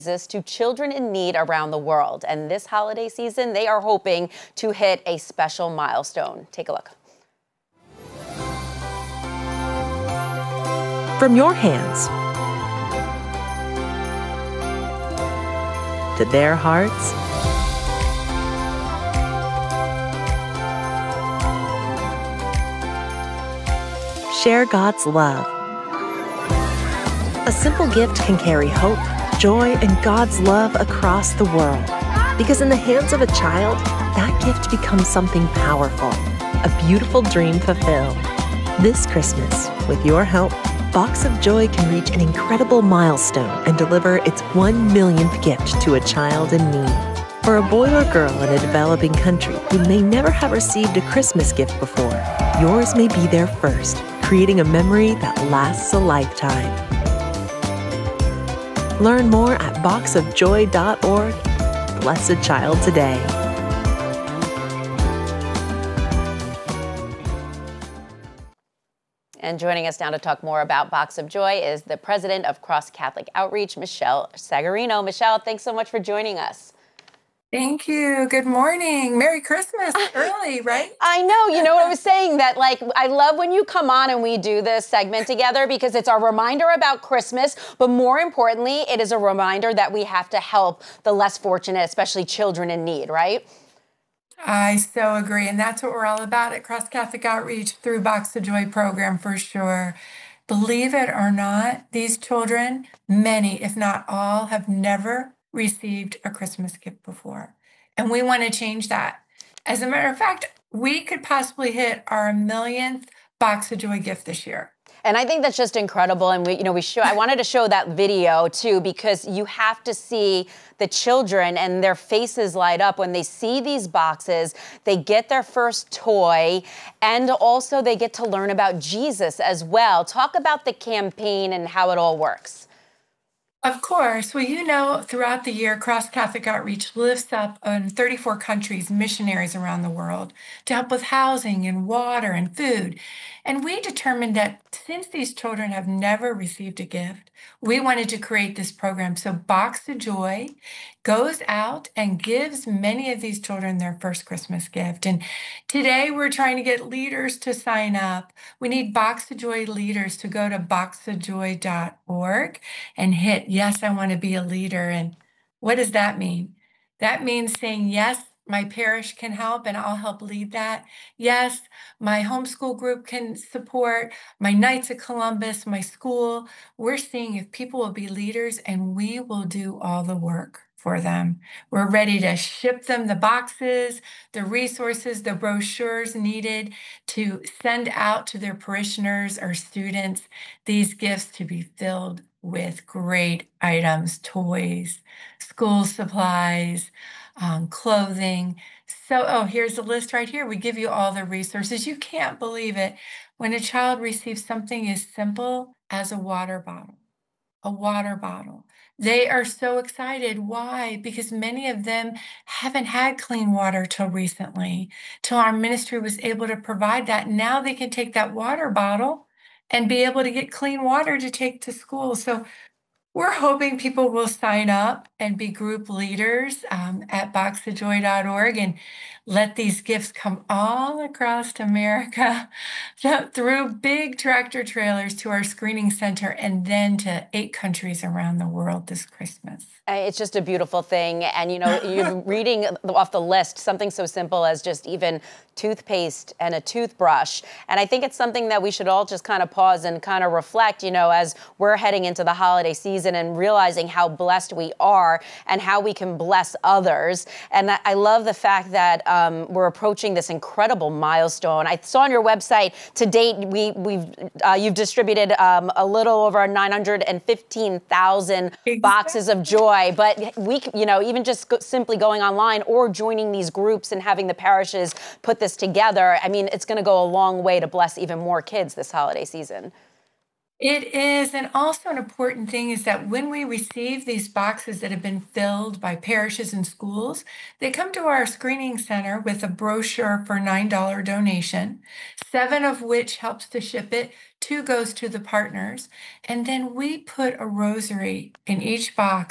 to children in need around the world. And this holiday season, they are hoping to hit a special milestone. Take a look. From your hands to their hearts, share God's love. A simple gift can carry hope, joy, and God's love across the world. Because in the hands of a child, that gift becomes something powerful, a beautiful dream fulfilled. This Christmas, with your help, Box of Joy can reach an incredible milestone and deliver its 1 millionth gift to a child in need. For a boy or girl in a developing country who may never have received a Christmas gift before, yours may be their first, creating a memory that lasts a lifetime. Learn more at boxofjoy.org. Bless a child today. And joining us now to talk more about Box of Joy is the president of Cross Catholic Outreach, Michelle Sagarino. Michelle, thanks so much for joining us. Thank you. Good morning. Merry Christmas early, right? I know. You know what I was saying? That, like, I love when you come on and we do this segment together because it's our reminder about Christmas. But more importantly, it is a reminder that we have to help the less fortunate, especially children in need, right? I so agree. And that's what we're all about at Cross Catholic Outreach through Box of Joy program for sure. Believe it or not, these children, many, if not all, have never received a Christmas gift before. And we want to change that. As a matter of fact, we could possibly hit our millionth Box of Joy gift this year. And I think that's just incredible. And I wanted to show that video too, because you have to see the children and their faces light up when they see these boxes. They get their first toy, and also they get to learn about Jesus as well. Talk about the campaign and how it all works. Of course. Well, you know, throughout the year, Cross Catholic Outreach lifts up in 34 countries missionaries around the world to help with housing and water and food. And we determined that since these children have never received a gift, we wanted to create this program. So Box of Joy goes out and gives many of these children their first Christmas gift. And today we're trying to get leaders to sign up. We need Box of Joy leaders to go to boxofjoy.org and hit, yes, I want to be a leader. And what does that mean? That means saying, yes, my parish can help and I'll help lead that. Yes, my homeschool group can support, my Knights of Columbus, my school. We're seeing if people will be leaders and we will do all the work for them. We're ready to ship them the boxes, the resources, the brochures needed to send out to their parishioners or students these gifts to be filled with great items, toys, school supplies, clothing. So, here's a list right here. We give you all the resources. You can't believe it. When a child receives something as simple as a water bottle, they are so excited. Why? Because many of them haven't had clean water till recently, till our ministry was able to provide that. Now they can take that water bottle and be able to get clean water to take to school. So we're hoping people will sign up and be group leaders at boxofjoy.org and let these gifts come all across America through big tractor trailers to our screening center and then to 8 countries around the world this Christmas. It's just a beautiful thing. And, you know, you're reading off the list something so simple as just even toothpaste and a toothbrush. And I think it's something that we should all just kind of pause and kind of reflect, you know, as we're heading into the holiday season and realizing how blessed we are and how we can bless others. And I love the fact that we're approaching this incredible milestone. I saw on your website to date, you've distributed a little over 915,000 boxes of joy. But even just simply going online or joining these groups and having the parishes put this together, I mean, it's going to go a long way to bless even more kids this holiday season. It is. And also an important thing is that when we receive these boxes that have been filled by parishes and schools, they come to our screening center with a brochure for $9 donation, 7 of which helps to ship it, 2 goes to the partners. And then we put a rosary in each box